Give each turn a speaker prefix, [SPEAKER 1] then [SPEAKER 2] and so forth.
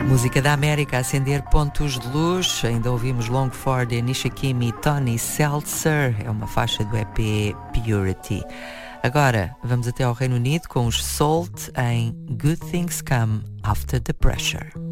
[SPEAKER 1] Música da América a acender pontos de luz. Ainda ouvimos Long For de Nisha Kim e Tony Seltzer. É uma faixa do EP Purity. Agora vamos até ao Reino Unido com os Salt em Good Things Come After the Pressure.